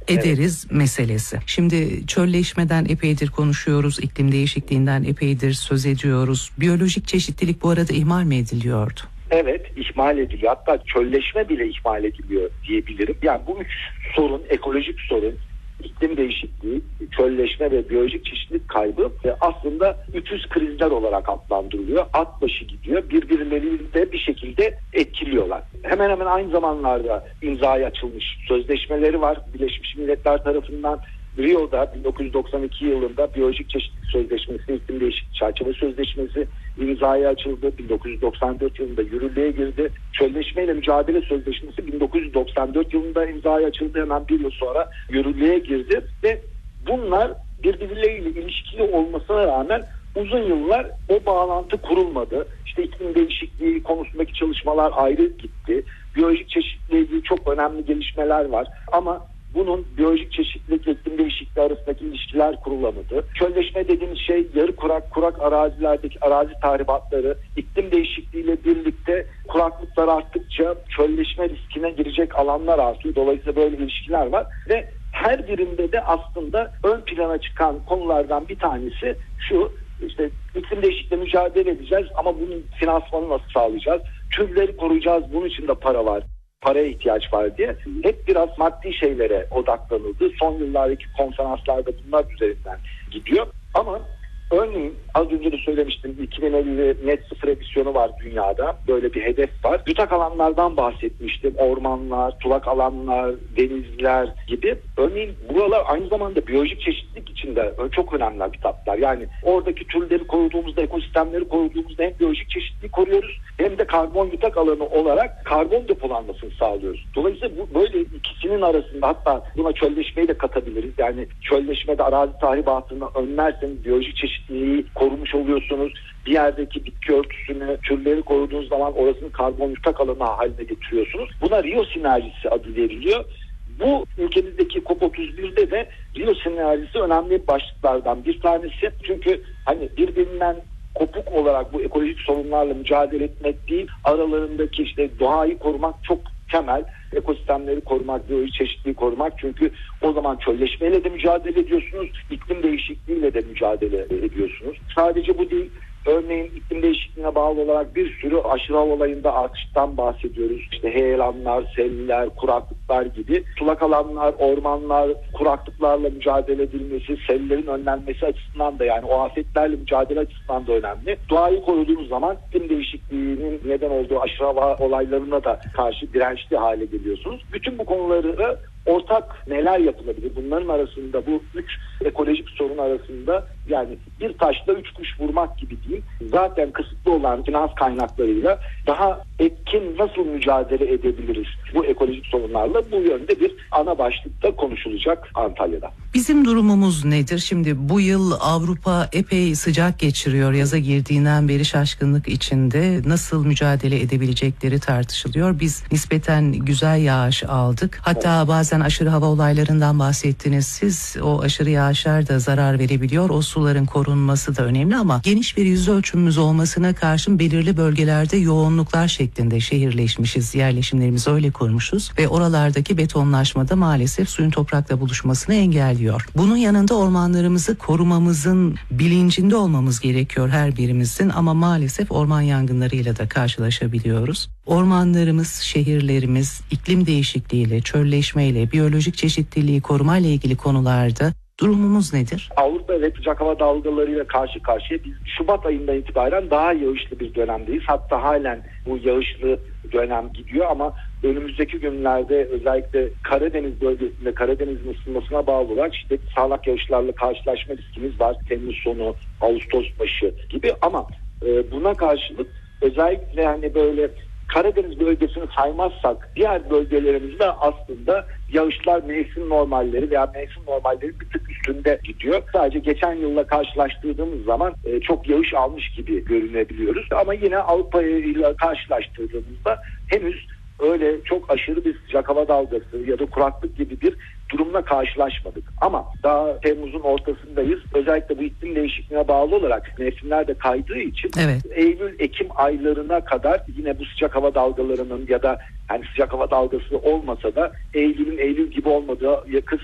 ederiz meselesi. Şimdi çölleşmeden epeydir konuşuyoruz, iklim değişikliğinden epeydir söz ediyoruz. Biyolojik çeşitlilik bu arada ihmal mi ediliyordu? Evet, ihmal ediliyor. Hatta çölleşme bile ihmal ediliyor diyebilirim. Yani bu üç sorun, ekolojik sorun, iklim değişikliği, çölleşme ve biyolojik çeşitlilik kaybı aslında 300 krizler olarak adlandırılıyor. At başı gidiyor. Birbirlerini de bir şekilde etkiliyorlar. Hemen hemen aynı zamanlarda imzaya açılmış sözleşmeleri var. Birleşmiş Milletler tarafından Rio'da 1992 yılında Biyolojik Çeşitlilik Sözleşmesi, İklim Değişikliği Çerçeve Sözleşmesi imzaya açıldı. 1994 yılında yürürlüğe girdi. Çölleşmeyle Mücadele Sözleşmesi 1994 yılında imzaya açıldı. Hemen bir yıl sonra yürürlüğe girdi ve bunlar birbirleriyle ilişkili olmasına rağmen uzun yıllar o bağlantı kurulmadı. İşte iklim değişikliği konusundaki çalışmalar ayrı gitti. Biyolojik çeşitliliğe ilgili çok önemli gelişmeler var ama bunun biyolojik çeşitlilik ve iklim değişikliği arasındaki ilişkiler kurulamadı. Çölleşme dediğimiz şey yarı kurak arazilerdeki arazi tahribatları, iklim değişikliğiyle birlikte kuraklıklar arttıkça çölleşme riskine girecek alanlar artıyor. Dolayısıyla böyle ilişkiler var ve her birinde de aslında ön plana çıkan konulardan bir tanesi şu: İşte iklim değişikliğiyle mücadele edeceğiz ama bunun finansmanı nasıl sağlayacağız? Türleri koruyacağız, bunun için de para var. Paraya ihtiyaç var diye hep biraz maddi şeylere odaklanıldı. Son yıllardaki konferanslarda bunlar üzerinden gidiyor. Ama örneğin az önce de söylemiştim, 2050 net sıfır emisyonu var dünyada. Böyle bir hedef var. Yutak alanlardan bahsetmiştim. Ormanlar, sulak alanlar, denizler gibi. Örneğin buralar aynı zamanda biyolojik çeşitlilik içinde çok önemli habitatlar. Yani oradaki türleri koruduğumuzda, ekosistemleri koruduğumuzda hem biyolojik çeşitliliği koruyoruz hem de karbon yutak alanı olarak karbon depolanmasını sağlıyoruz. Dolayısıyla bu böyle ikisinin arasında, hatta buna çölleşmeyi de katabiliriz. Yani çölleşmede arazi tahribatını önlerseniz biyolojik çeşitliliği korumuş oluyorsunuz. Bir yerdeki bitki örtüsünü, türleri koruduğunuz zaman orasını karbon yutak alanı haline getiriyorsunuz. Buna Rio sinerjisi adı veriliyor. Bu ülkemizdeki COP31'de de Rio sinerjisi önemli başlıklardan bir tanesi. Çünkü hani birbirinden kopuk olarak bu ekolojik sorunlarla mücadele etmek değil, aralarındaki işte doğayı korumak çok temel. Ekosistemleri korumak, biyolojik çeşitliliği korumak. Çünkü o zaman çölleşmeyle de mücadele ediyorsunuz, iklim değişikliğiyle de mücadele ediyorsunuz. Sadece bu değil. Örneğin iklim değişikliğine bağlı olarak bir sürü aşırı hava olayında artıştan bahsediyoruz. İşte heyelanlar, seller, kuraklıklar gibi. Sulak alanlar, ormanlar, kuraklıklarla mücadele edilmesi, sellerin önlenmesi açısından da, yani o afetlerle mücadele açısından da önemli. Doğayı koruduğunuz zaman iklim değişikliğinin neden olduğu aşırı hava olaylarına da karşı dirençli hale geliyorsunuz. Bütün bu konuları ortak neler yapılabilir? Bunların arasında, bu üç ekolojik sorun arasında, yani bir taşla üç kuş vurmak gibi değil. Zaten kısıtlı olan finans kaynaklarıyla daha etkin nasıl mücadele edebiliriz bu ekolojik sorunlarla? Bu yönde bir ana başlıkta konuşulacak Antalya'da. Bizim durumumuz nedir? Şimdi bu yıl Avrupa epey sıcak geçiriyor. Yaza girdiğinden beri şaşkınlık içinde. Nasıl mücadele edebilecekleri tartışılıyor. Biz nispeten güzel yağış aldık. Hatta bazen aşırı hava olaylarından bahsettiniz siz. O aşırı yağışlar da zarar verebiliyor. O suların korunması da önemli ama geniş bir yüz ölçümümüz olmasına karşın belirli bölgelerde yoğunluklar şeklinde şehirleşmişiz. Yerleşimlerimizi öyle kurmuşuz ve oralardaki betonlaşmada maalesef suyun toprakla buluşmasını engelliyor. Bunun yanında ormanlarımızı korumamızın bilincinde olmamız gerekiyor her birimizin ama maalesef orman yangınlarıyla da karşılaşabiliyoruz. Ormanlarımız, şehirlerimiz iklim değişikliğiyle, çölleşmeyle, biyolojik çeşitliliği korumayla ilgili konularda durumumuz nedir? Avrupa ve sıcak hava dalgalarıyla karşı karşıya. Biz Şubat ayından itibaren daha yağışlı bir dönemdeyiz. Hatta halen bu yağışlı dönem gidiyor ama önümüzdeki günlerde özellikle Karadeniz bölgesinde Karadeniz'in ısınmasına bağlı olarak şiddetli sağanak yağışlarla karşılaşma riskimiz var. Temmuz sonu, Ağustos başı gibi ama buna karşılık özellikle hani böyle Karadeniz bölgesini saymazsak diğer bölgelerimizde aslında yağışlar mevsim normalleri veya mevsim normalleri bir tık üstünde gidiyor. Sadece geçen yılla karşılaştırdığımız zaman çok yağış almış gibi görünebiliyoruz. Ama yine Avrupa ile karşılaştırdığımızda henüz öyle çok aşırı bir sıcak hava dalgası ya da kuraklık gibi bir durumla karşılaşmadık. Ama daha Temmuz'un ortasındayız. Özellikle bu iklim değişikliğine bağlı olarak mevsimler de kaydığı için evet. Eylül-Ekim aylarına kadar yine bu sıcak hava dalgalarının ya da yani sıcak hava dalgası olmasa da Eylül gibi olmadığı, kış